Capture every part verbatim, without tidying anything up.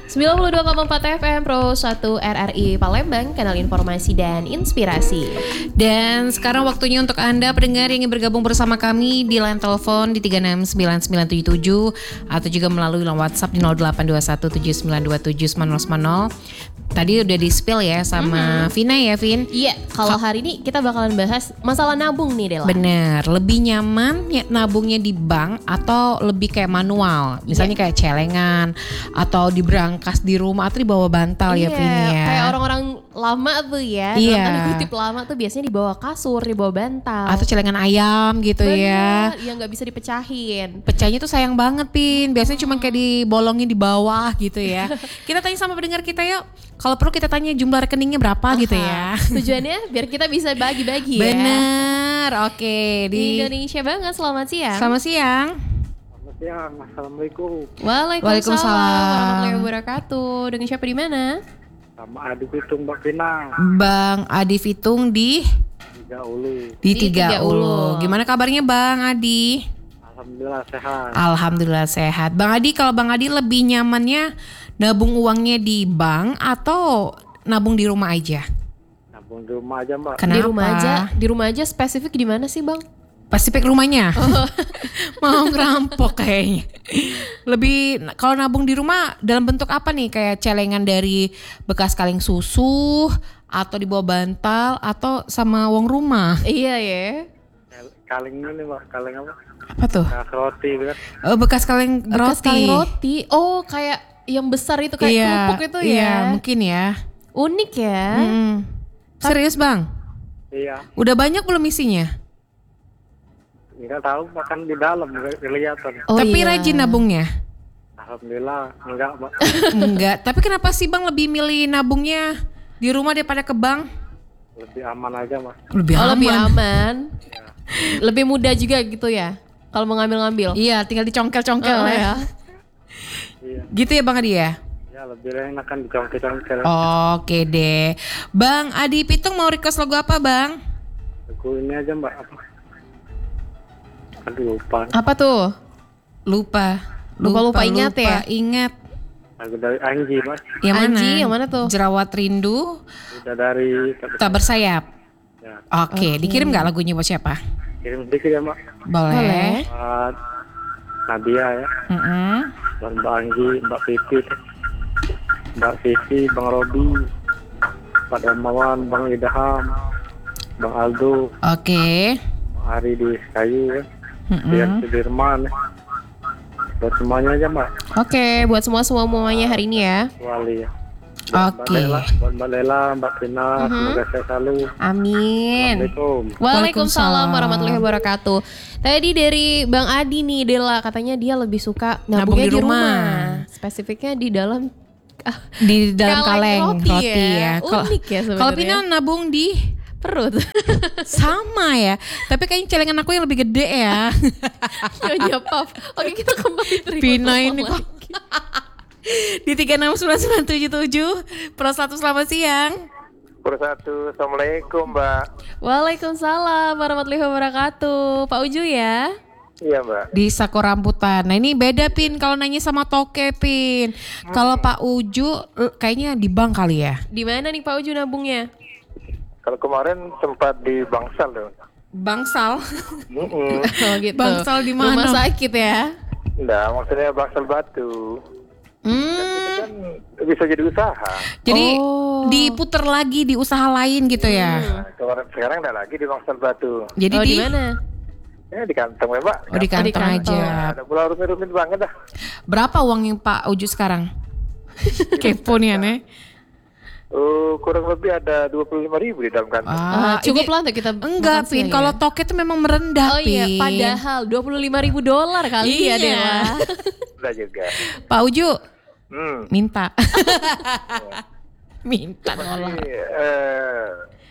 sembilan puluh dua koma empat F M Pro satu R R I Palembang, kanal informasi dan inspirasi. Dan sekarang waktunya untuk Anda pendengar yang ingin bergabung bersama kami di line telepon di tiga enam sembilan sembilan tujuh tujuh atau juga melalui line WhatsApp di nol delapan dua satu tujuh sembilan dua tujuh sembilan nol sembilan nol. Tadi udah di spill ya sama mm-hmm. Vina ya, Vin? Iya, kalau hari ini kita bakalan bahas masalah nabung nih, Dela. Bener, lebih nyaman ya, nabungnya di bank atau lebih kayak manual? Misalnya yeah. kayak celengan atau di brankas di rumah atau di bawah bantal yeah, ya, Vin ya? Kayak orang-orang lama tuh ya, iya. dalam tanda kutip lama tuh biasanya di bawah kasur, di bawah bantal. Atau celengan ayam gitu. Bener, ya. Yang gak bisa dipecahin. Pecahnya tuh sayang banget, Pin. Biasanya hmm. cuma kayak dibolongin di bawah gitu ya. Kita tanya sama pendengar kita yuk. Kalau perlu kita tanya jumlah rekeningnya berapa. Aha. Gitu ya. Tujuannya biar kita bisa bagi-bagi ya. Bener, oke. Di Indonesia banget, selamat siang. Selamat siang. Selamat siang, Assalamualaikum. Waalaikumsalam, Waalaikumsalam warahmatullahi wabarakatuh. Dengan siapa di mana? Sama Adi Fitung, Mbak Vina. Bang Adi Fitung di? Tiga Ulu. Di, di Tiga, Tiga Ulu. Ulu. Gimana kabarnya Bang Adi? Alhamdulillah sehat. Alhamdulillah sehat. Bang Adi, kalau Bang Adi lebih nyamannya nabung uangnya di bank atau nabung di rumah aja? Nabung di rumah aja, Mbak. Kenapa? Di rumah aja. Di rumah aja spesifik di mana sih, Bang? Spesifik rumahnya. Oh. Mau ngerampok kayaknya. Lebih kalau nabung di rumah dalam bentuk apa nih? Kayak celengan dari bekas kaleng susu atau di bawah bantal atau sama uang rumah? Iya ya. Kaleng ini, Mbak. Kaleng apa? Apa tuh? Bekas roti kan? Oh, bekas kaleng roti. Bekas kaleng roti. Oh, kayak yang besar itu kayak iya, kerupuk itu ya. Iya, mungkin ya. Unik ya. Hmm. Serius, Bang? Iya. Udah banyak belum isinya? Enggak tahu, makan di dalam kelihatan. Oh, tapi iya. Rajin nabungnya? Alhamdulillah, enggak, Mbak. Enggak, tapi kenapa sih Bang lebih milih nabungnya di rumah daripada ke bank? Lebih aman aja, Mas. Lebih oh, aman. lebih aman. Ya. Lebih mudah juga gitu ya. Kalau mau ngambil-ngambil. Iya, tinggal dicongkel-congkel oh, ya. Iya. Gitu ya Bang Adi ya? Ya, lebih enak kan dicongkel-congkel. Oke deh. Bang Adi Pitung mau request lagu apa, Bang? Lagu ini aja, Mbak. Aduh, lupa. Apa tuh? Lupa. Lupa, lupa, lupa ingat lupa, ya? Ingat. Lagu dari Anji, Mas. Yang Anji, mana? yang mana tuh? Jerawat Rindu. Udah dari Tak Bersayap. Ya. Oke, okay. Dikirim nggak lagunya buat siapa? Kirim sedikit ya, Mbak. Boleh. Boleh. Buat Nadia ya. Mm-hmm. Dan Mbak Anggi, Mbak Vivi, Mbak Vivi, Bang Robi, Pak Damawan, Bang Idham, Bang Aldo. Oke. Okay. Bang Ari di Kayu ya. Mm-hmm. Dian Sudirman. Buat semuanya aja, Mbak. Oke, okay, buat semua-semua semuanya hari ini ya. Wali ya. Oke. Okay. Buat Mbak Lela, Mbak Vina, uh-huh. semoga sehat selalu. Amin. Assalamualaikum. Waalaikumsalam warahmatullahi wabarakatuh. Tadi dari Bang Adi nih, Dela katanya dia lebih suka nabungnya di, di rumah. rumah. Spesifiknya di dalam di dalam kaleng roti, roti ya. ya. Unik ya sebenarnya. Kalau Pina nabung di perut. Sama ya. Tapi kayaknya celengan aku yang lebih gede ya. Nyonya Pap. Oke, kita kembali terima Pina ini kok. Di tiga enam sembilan sembilan tujuh tujuh Pro satu, selamat siang. Pro satu, Assalamualaikum, Mbak. Waalaikumsalam warahmatullahi wabarakatuh. Pak Uju ya. Iya, Mbak. Di Sako Rambutan. Nah ini beda Pin kalau nanya sama Toke, Pin. hmm. Kalau Pak Uju kayaknya di bank kali ya. Di mana nih Pak Uju nabungnya? Kalau kemarin sempat di Bangsal loh. Bangsal? Mm-mm. Oh gitu. Bangsal di mana? Rumah sakit ya? Enggak, maksudnya Bangsal Batu. Hmm. Kan bisa jadi usaha. Jadi oh. diputer lagi di usaha lain gitu ya? Nah, kemarin sekarang enggak lagi di Bangsal Batu. Jadi oh, di mana? Ya di kantong ya, Pak. Oh di kantong, di kantong aja. Ada pula rumit-rumit banget dah. Berapa uangnya Pak Uju sekarang? Kepo nih aneh. Uh, kurang lebih ada dua puluh lima ribu di dalam kantong. Ah, cukup lah untuk kita. Enggak, Pin. Kalau ya? Toke itu memang merendah, oh, Pin. Oh iya, padahal dua puluh lima ribu dolar kali iya. ya, Dewa. Udah juga. Pak Uju, hmm. minta. Minta dolar. Uh,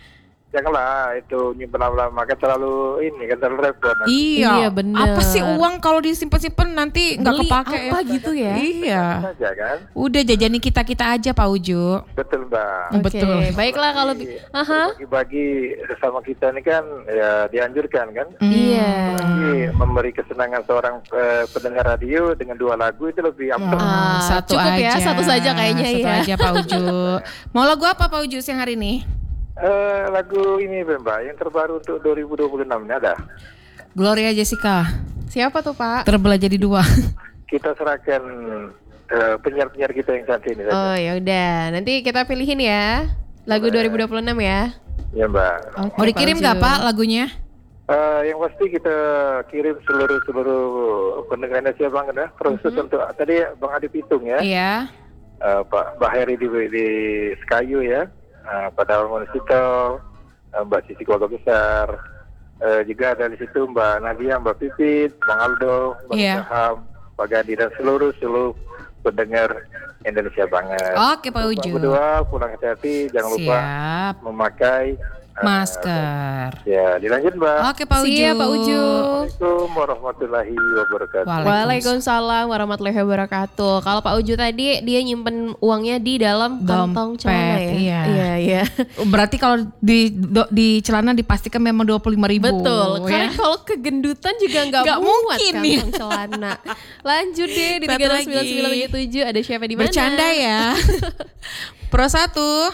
janganlah itu nyimpen lama-lama kan terlalu ini kan terlalu repot. Iya, Iya, bener. apa sih uang kalau disimpan-simpan nanti nggak Beli kepake apa ya? gitu ya? Iya. Saja kan. Udah jajani kita-kita aja Pak Uju. Betul Mbak. Oke, Betul. baiklah kalau Jadi, aha. bagi-bagi sesama kita ini kan ya dianjurkan kan. Hmm. Iya. Jadi memberi kesenangan seorang eh, pendengar radio dengan dua lagu itu lebih ampuh. Ah, Ah, satu cukup aja. ya, satu saja kayaknya Satu ya. aja Pak Uju. Mau lagu apa Pak Uju siang hari ini? Eh, lagu ini Mbak yang terbaru untuk dua ribu dua puluh enam ini ada. Gloria Jessica. Siapa tuh Pak? Terbelah jadi dua. Kita serahkan eh, penyiar-penyiar kita yang cantik ini saja. Oh ya udah, nanti kita pilihin ya lagu dua ribu dua puluh enam ya. Ya Mbak. Oke, Mau dikirim Pak nggak Uju. Pak lagunya? Eh, yang pasti kita kirim seluruh seluruh pendengar Indonesia Bang ya. Khusus untuk tadi Bang Adi Pitung ya. Iya. Eh, Pak Mbak Heri di, di Sekayu ya. Uh, pada Municipal, uh, Mbak Sisi Keluarga Besar, uh, juga ada di situ Mbak Nadia, Mbak Pipit, Bang Aldo, Bang Iya. Ilham, Pak Gadi dan seluruh seluruh pendengar Indonesia banget. Oke Pak Uju. Berdua pulang hati-hati, jangan lupa Siap. memakai uh, Masker. Ya, dilanjut Mbak. Oke Pak Uju. Siap Pak Uju. Assalamualaikum warahmatullahi wabarakatuh. Waalaikumsalam. Waalaikumsalam warahmatullahi wabarakatuh. Kalau Pak Uju tadi dia nyimpen uangnya di dalam kantong Dompet, celana ya. iya. Iya, iya. Berarti kalau di do- di celana dipastikan memang dua puluh lima ribu. Betul. Karena Ya. kalau kegendutan juga nggak Nggak muat mungkin kantong celana. Lanjut deh di Satu tiga lagi. sembilan sembilan tujuh tujuh ada siapa di mana? Bercanda ya. Pro satu.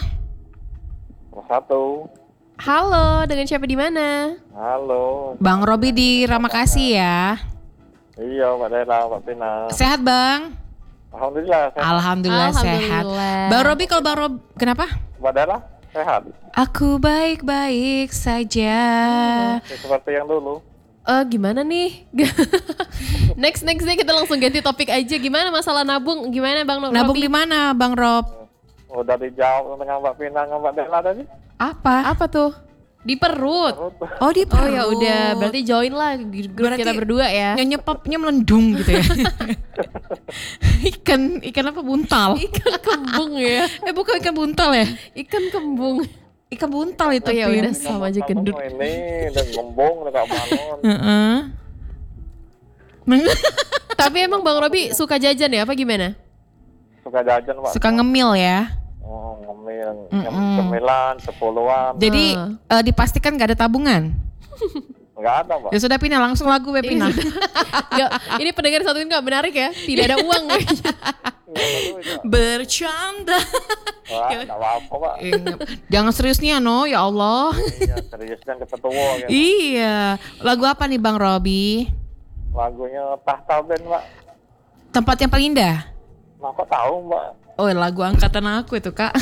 Satu. Halo, dengan siapa di mana? Halo. Bang Robi di Ramakasih ya. Iya, Mbak Dela, Mbak Pina. Sehat Bang? Alhamdulillah, sehat. Alhamdulillah, sehat. Alhamdulillah. Bang Robi kalau Bang Robi kenapa? Mbak Dela, sehat. Aku baik-baik saja. Ya, seperti yang dulu. Eh gimana nih? next next deh kita langsung ganti topik aja. Gimana masalah nabung? Gimana Bang Robi? Nabung di mana Bang Rob? Udah dijawab dengan Mbak Pina sama Mbak Dela tadi. Apa? Apa tuh? Di perut. Oh di Oh ya udah, berarti join lah di grup Berarti kita berdua ya. Nyonya popnya melendung gitu ya. ikan ikan apa buntal? Ikan kembung ya. Eh bukan ikan buntal ya? Ikan kembung. Ikan buntal itu. Oh ya Pin. udah sama aja gendut. Ini udah ngembung, udah gak balon. Heeh. Tapi emang Bang Robi suka jajan ya apa gimana? Suka jajan, Pak. Suka ngemil ya. Oh, ngemil. Mm-mm. Cemilan, sepuluhan. Jadi Ah. eh, dipastikan gak ada tabungan. Enggak ada, Pak. Ya sudah Pina langsung lagu we Pina. Nggak, ini pendengar satu ini nggak menarik ya. Tidak ada uang kayaknya. Bercanda. Wah, enggak apa-apa, Pak. Eh, Jangan serius nih Ano, ya Allah. Iya, serius kan ketetua gitu. Iya. Lagu apa nih Bang Robi? Lagunya Tahta Band, Pak. Tempat yang paling indah. Nah, kok tahu, Mbak? Oh lagu angkatan aku itu kak.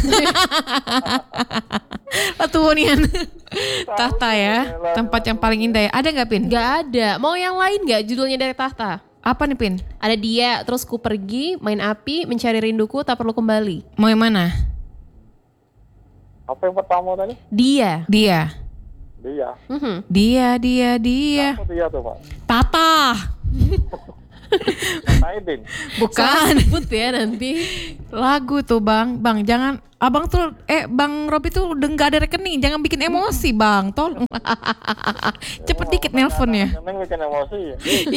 Atuhunian. Tahta ya. Tempat yang paling indah ya. Ada nggak Pin? Nggak ada. Mau yang lain nggak judulnya dari Tahta? Apa nih Pin? Ada dia, terus ku pergi, main api, mencari rinduku, tak perlu kembali. Mau yang mana? Apa yang pertama tadi? Dia. Dia. Dia. Mhm. Dia, dia, dia. Apa dia tuh, Pak? Tata. Saidin. Bukan. Sebut ya nanti. Lagu tuh bang. Bang jangan. Abang tuh, eh Bang Robi tuh udah gak ada rekening. Jangan bikin emosi bang. Tolong. Cepet dikit nelponnya. Neng bikin emosi ya.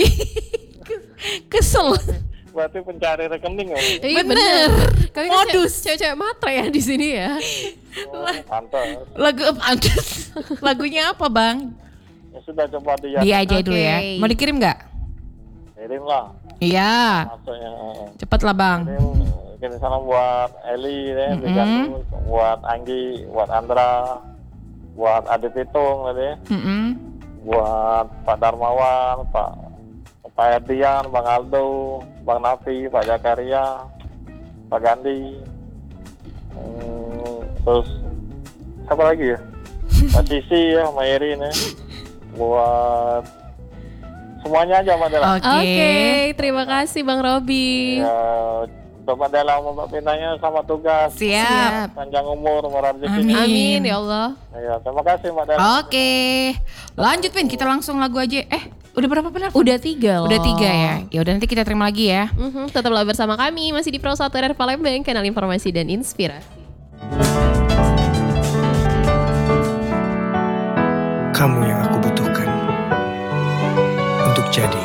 Kesel. Berarti pencari rekening ya. Iya Bener. bener. Kami kan Modus. ce- cewek-cewek matre ya di sini ya. Oh, pantas. Lagu pantes. Lagunya apa bang? Ya sudah coba dia. Dia aja dulu ya. Oke. Mau dikirim nggak? Kirim lah. Iya. Maksudnya. eh, Cepet lah bang. Kirim, kirim salam buat Eli deh, Mm-mm. buat Anggi, buat Andra, buat Adi Pitung tadi, Mm-mm. buat Pak Darmawan, Pak Pak Erdian, Bang Aldo, Bang Nafi, Pak Jakaria, Pak Gandhi, hmm, terus siapa lagi ya? Pak Sisi ya, Mayri nih, buat semuanya aja Mbak Dela. Oke. Oke, terima kasih Bang Robi. Ya, Mbak Dela sama Mbak Pinanya sama tugas. Siap. Panjang umur, murah rezeki. Amin. Amin ya Allah. Ya, terima kasih Mbak Dela. Oke. Lanjut Pin, kita langsung lagu aja. Eh, udah berapa benar? Udah tiga loh. Udah tiga ya. Ya udah nanti kita terima lagi ya. Mhm, tetaplah bersama kami masih di Pro satu R R Palembang, kanal informasi dan inspirasi. Kamu yang aku butuhkan untuk jadi